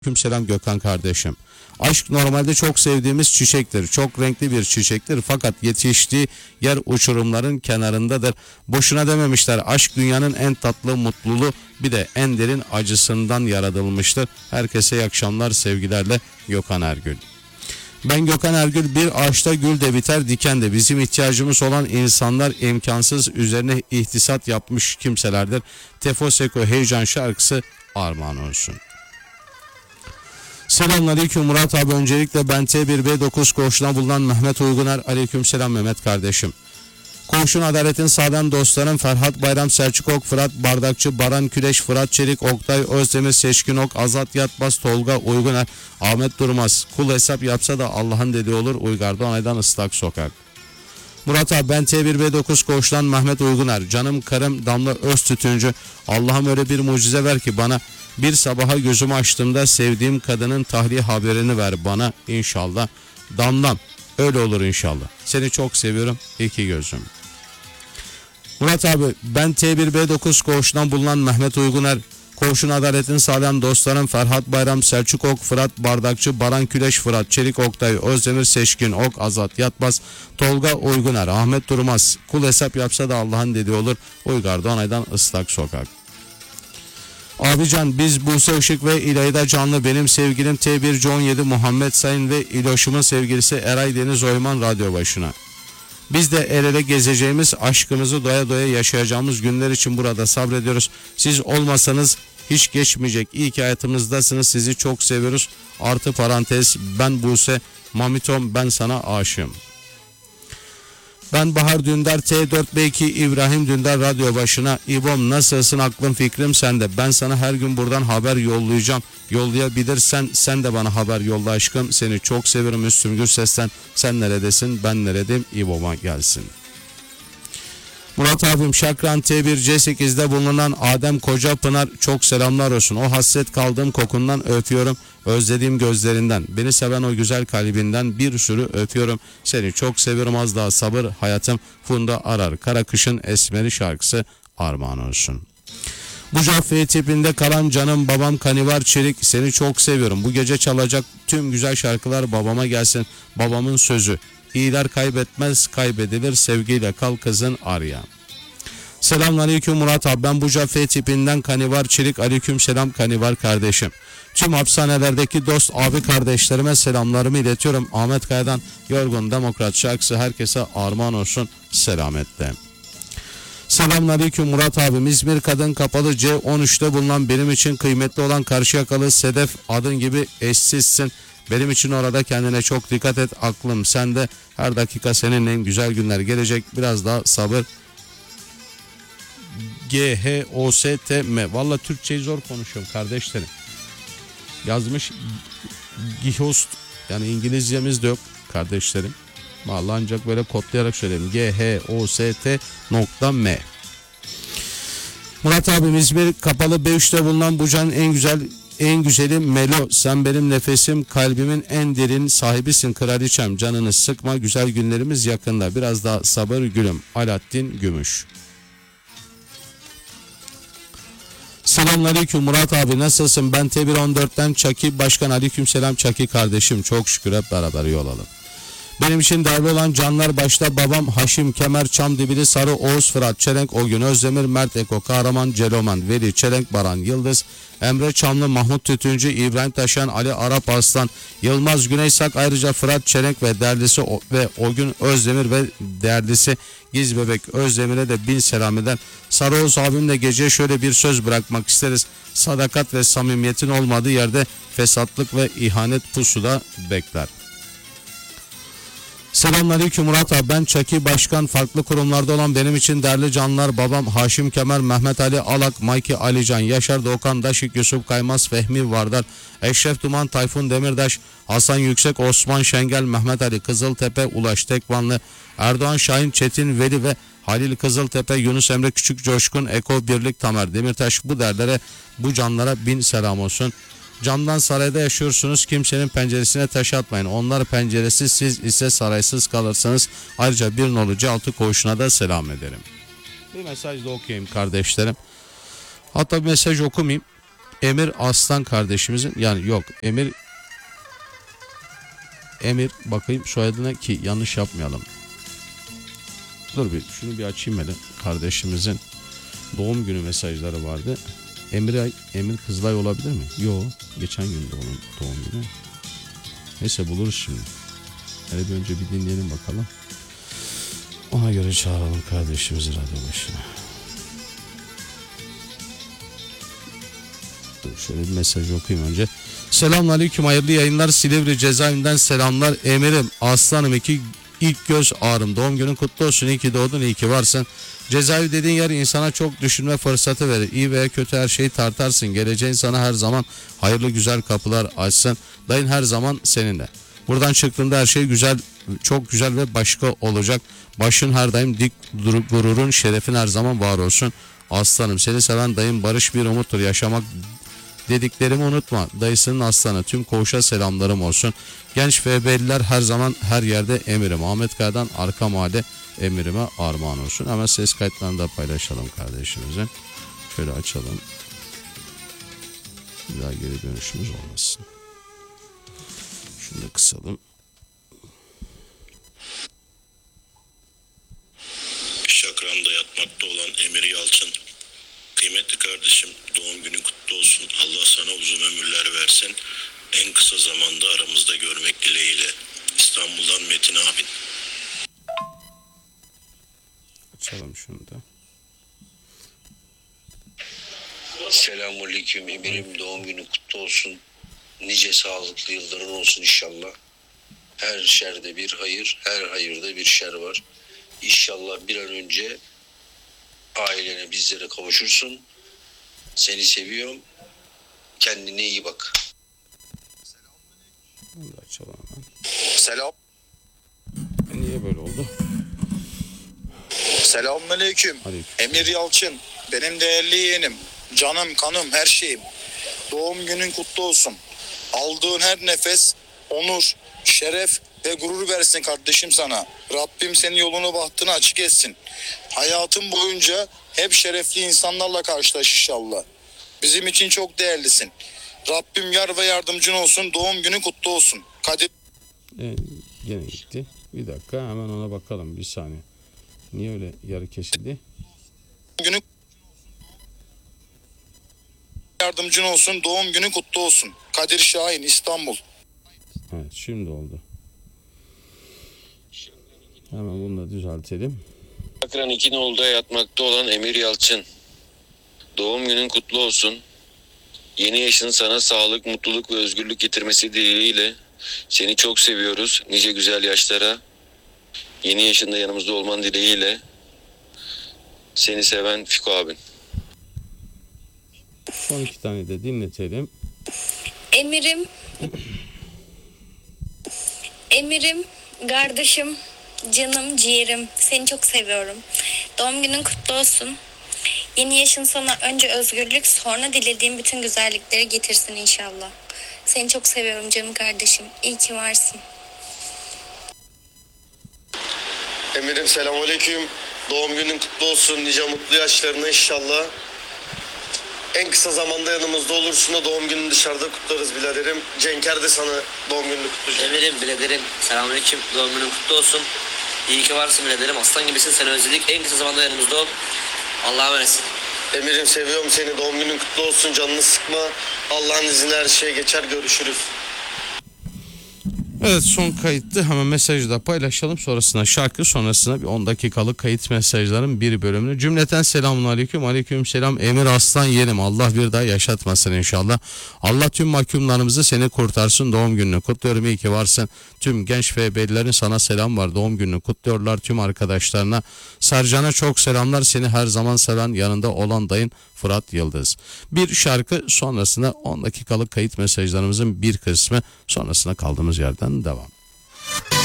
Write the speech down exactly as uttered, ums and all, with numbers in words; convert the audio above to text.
Selam Gökhan kardeşim. Aşk normalde çok sevdiğimiz çiçektir. Çok renkli bir çiçektir. Fakat yetiştiği yer uçurumların kenarındadır. Boşuna dememişler. Aşk dünyanın en tatlı mutluluğu, bir de en derin acısından yaratılmıştır. Herkese iyi akşamlar, sevgilerle Gökhan Ergül. Ben Gökhan Ergül. Bir ağaçta gül de biter, diken de. Bizim ihtiyacımız olan insanlar imkansız üzerine ihtisat yapmış kimselerdir. Tefo Seko Heyecan şarkısı armağan olsun. Selamünaleyküm Murat abi. Öncelikle ben T bir B dokuz koğuşuna bulunan Mehmet Uyguner. Aleykümselam Mehmet kardeşim. Koğuşun adaletin sağdan dostlarım Ferhat Bayram, Selçuk Ok, Fırat Bardakçı, Baran Küleş, Fırat Çelik, Oktay Özdemir, Seçkin Ok, Azat Yatmaz, Tolga Uyguner, Ahmet Durmaz. Kul hesap yapsa da Allah'ın dediği olur. Uygar Doğanay'dan ıslak sokak. Murat abi ben T bir B dokuz koğuştan Mehmet Uyguner. Canım karım Damla Öztütüncü. Allah'ım öyle bir mucize ver ki bana. Bir sabaha gözümü açtığımda sevdiğim kadının tahliye haberini ver bana inşallah. Damlam öyle olur inşallah. Seni çok seviyorum. İki gözüm. Murat abi ben T bir B dokuz koğuşundan bulunan Mehmet Uyguner. Koğuşun adaletin sağlayan dostlarım Ferhat Bayram, Selçuk Ok, Fırat Bardakçı, Baran Küleş, Fırat Çelik, Oktay Özdemir, Seçkin Ok, Azat Yatmaz, Tolga Uyguner, Ahmet Durmaz. Kul hesap yapsa da Allah'ın dediği olur. Uygar Doğanay'dan ıslak sokak. Abican biz Buse Işık ve İlayda Canlı, benim sevgilim T bir C on yedi Muhammed Sayın ve İloş'umun sevgilisi Eray Deniz Oyman radyo başına. Biz de el ele gezeceğimiz, aşkımızı doya doya yaşayacağımız günler için burada sabrediyoruz. Siz olmasanız hiç geçmeyecek. İyi ki hayatımızdasınız. Sizi çok seviyoruz. Artı parantez ben Buse, Mamitom ben sana aşığım. Ben Bahar Dündar T dört B iki İbrahim Dündar radyo başına. İbom nasılsın, aklım fikrim sende. Ben sana her gün buradan haber yollayacağım. Yollayabilirsen sen de bana haber yolla aşkım. Seni çok severim Müslüm Gürses'ten. Sen neredesin ben neredeyim, İbom'a gelsin. Murat abim Şakran T bir C sekizde bulunan Adem Kocapınar çok selamlar olsun. O hasret kaldığım kokundan öpüyorum. Özlediğim gözlerinden, beni seven o güzel kalbinden bir sürü öpüyorum. Seni çok seviyorum, az daha sabır hayatım. Funda Arar Karakış'ın Esmeri şarkısı armağan olsun. Bu Caffey tipinde kalan canım babam Kanivar Çelik, seni çok seviyorum. Bu gece çalacak tüm güzel şarkılar babama gelsin. Babamın sözü. İyiler kaybetmez, kaybedilir, sevgiyle kal kızın Arya. Selamünaleyküm Murat abi. Ben bu Caffey tipinden Kanivar Çelik. Aleyküm selam Kanivar kardeşim. Tüm hapishanelerdeki dost abi kardeşlerime selamlarımı iletiyorum. Ahmet Kaya'dan Yorgun Demokrat şarkısı herkese armağan olsun, selametle. Selamünaleyküm Murat abim. İzmir Kadın Kapalı C on üçte bulunan benim için kıymetli olan Karşıyakalı Sedef, adın gibi eşsizsin. Benim için orada kendine çok dikkat et. Aklım sende. Her dakika seninle güzel günler gelecek. Biraz daha sabır. G H O S T M. Valla Türkçeyi zor konuşuyorum kardeşlerim. Yazmış Gihost. Yani İngilizcemiz de yok kardeşlerim. Valla ancak böyle kodlayarak söyleyeyim. G H O S T nokta M. Murat abim İzmir Kapalı B üçte bulunan Buca'nın en güzel En güzeli Melo, sen benim nefesim, kalbimin en derin sahibisin kraliçem, canını sıkma, güzel günlerimiz yakında, biraz daha sabır gülüm. Alaaddin Gümüş. Selamünaleyküm Murat abi, nasılsın? Ben T bir on dörtten Çaki Başkan. Aleykümselam Çaki kardeşim, çok şükür hep beraber yol alalım. Benim için değerli olan canlar başta babam Haşim Kemer, Çamdibili Sarı, Oğuz Fırat Çelenk, Ogün Özdemir, Mert Eko Kahraman, Celoman, Veli Çelenk, Baran Yıldız, Emre Çamlı, Mahmut Tütüncü, İbrahim Taşan, Ali Arap Arslan, Yılmaz Güneysak, ayrıca Fırat Çelenk ve değerlisi ve Ogün Özdemir ve değerlisi Giz Bebek Özdemir'e de bin selam eder. Sarı Oğuz abimle gece şöyle bir söz bırakmak isteriz. Sadakat ve samimiyetin olmadığı yerde fesatlık ve ihanet pusuda bekler. Selamünaleyküm Murat abi. Ben Çaki Başkan. Farklı kurumlarda olan benim için değerli canlar babam Haşim Kemer, Mehmet Ali Alak, Mayki Alican, Yaşar Doğukan, Daşik Yusuf Kaymaz, Fehmi Vardar, Eşref Duman, Tayfun Demirdaş, Hasan Yüksek, Osman Şengel, Mehmet Ali Kızıltepe, Ulaş Tekvanlı, Erdoğan Şahin, Çetin Veli ve Halil Kızıltepe, Yunus Emre Küçük Coşkun, Eko Birlik, Tamer Demirtaş. Bu derlere, bu canlara bin selam olsun. Camdan sarayda yaşıyorsunuz, kimsenin penceresine taş atmayın. Onlar penceresiz, siz ise saraysız kalırsınız. Ayrıca bir nolu C altı koğuşuna da selam ederim. Bir mesaj da okuyayım kardeşlerim. Hatta bir mesaj okumayayım. Emir Aslan kardeşimizin, yani yok Emir Emir bakayım soyadına ki yanlış yapmayalım. Dur bir şunu bir açayım hele. Kardeşimizin doğum günü mesajları vardı. Emir Emir Kızılay olabilir mi? Yok. Geçen gün de onun doğum günü. Neyse buluruz şimdi. Hele bir önce bir dinleyelim bakalım. Ona göre çağıralım kardeşimizi radyo başına. Dur şöyle bir mesaj okuyayım önce. Selamünaleyküm, hayırlı yayınlar. Silivri cezaevinden selamlar. Emirim, aslanım, iki ilk göz ağrım. Doğum günün kutlu olsun. İyi ki doğdun, iyi ki varsın. Cezaevi dediğin yer insana çok düşünme fırsatı verir. İyi veya kötü her şeyi tartarsın. Geleceğin sana her zaman hayırlı güzel kapılar açsın. Dayın her zaman seninle. Buradan çıktığında her şey güzel, çok güzel ve başka olacak. Başın her daim dik durup gururun, şerefin her zaman var olsun. Aslanım, seni seven dayım, barış bir umuttur. Yaşamak dediklerimi unutma. Dayısının aslanı. Tüm koğuşa selamlarım olsun. Genç F B'liler her zaman her yerde emirim. Ahmet Kaya'dan Arka Mahalle emirime armağan olsun. Hemen ses kayıtlarını da paylaşalım kardeşimizin. Şöyle açalım. Bir daha geri dönüşümüz olmasın. Şunu da kısalım. Şakram'da yatmakta olan Emir Yalçın. Kıymetli kardeşim, doğum günün kutlu olsun. Allah sana uzun ömürler versin. En kısa zamanda aramızda görmek dileğiyle. İstanbul'dan Metin abin. Açalım şunu da. Selamünaleyküm Emir'im, doğum günün kutlu olsun. Nice sağlıklı yılların olsun inşallah. Her şerde bir hayır, her hayırda bir şer var. İnşallah bir an önce ailene, bizlere kavuşursun. Seni seviyorum. Kendine iyi bak. Bunu da açalım hemen. Selam. Niye böyle oldu? Selamünaleyküm. Aleyküm. Emir Yalçın, benim değerli yeğenim, canım, kanım, her şeyim. Doğum günün kutlu olsun. Aldığın her nefes onur, şeref ve gurur versin kardeşim sana. Rabbim senin yolunu bahtını açık etsin. Hayatın boyunca hep şerefli insanlarla karşılaş inşallah. Bizim için çok değerlisin. Rabbim yar ve yardımcın olsun. Doğum günün kutlu olsun. Kadir E, gene gitti. Bir dakika hemen ona bakalım, bir saniye. Niye öyle yarı kesildi? günü yardımcın olsun. Doğum günün kutlu olsun. Kadir Şahin, İstanbul. Evet, şimdi oldu. Hemen bunu da düzeltelim. Akran İkinoğlu'da yatmakta olan Emir Yalçın. Doğum günün kutlu olsun. Yeni yaşın sana sağlık, mutluluk ve özgürlük getirmesi dileğiyle seni çok seviyoruz. Nice güzel yaşlara. Yeni yaşında yanımızda olman dileğiyle seni seven Fiko abin. Son iki tane de dinletelim. Emirim, Emirim, kardeşim, canım, ciğerim. Seni çok seviyorum. Doğum günün kutlu olsun. Yeni yaşın sana önce özgürlük, sonra dilediğin bütün güzellikleri getirsin inşallah. Seni çok seviyorum canım kardeşim. İyi ki varsın. Emir'im selamünaleyküm. Doğum günün kutlu olsun. Nice mutlu yaşlarına inşallah. En kısa zamanda yanımızda olursun da doğum gününü dışarıda kutlarız biraderim. Cenker de sana doğum gününü kutlayacak. Emirim, biraderim. Selamünaleyküm. Doğum günün kutlu olsun. İyi ki varsın biraderim. Aslan gibisin, seni özledik. En kısa zamanda yanımızda ol. Allah'a emanetsin. Emir'im seviyorum seni. Doğum günün kutlu olsun. Canını sıkma. Allah'ın izniyle her şey geçer. Görüşürüz. Evet, son kayıttı. Hemen mesajı da paylaşalım. Sonrasında şarkı, sonrasında bir on dakikalık kayıt mesajların bir bölümünü. Cümleten selamun aleyküm. Aleyküm selam. Emir Aslan yeğenim. Allah bir daha yaşatmasın inşallah. Allah tüm mahkumlarımızı seni kurtarsın. Doğum gününü kutluyorum. İyi ki varsın. Tüm genç F B'lilerin sana selam var. Doğum gününü kutluyorlar tüm arkadaşlarına. Sercan'a çok selamlar. Seni her zaman seven, yanında olan dayın Fırat Yıldız. Bir şarkı, sonrasında on dakikalık kayıt mesajlarımızın bir kısmı, sonrasında kaldığımız yerden devam.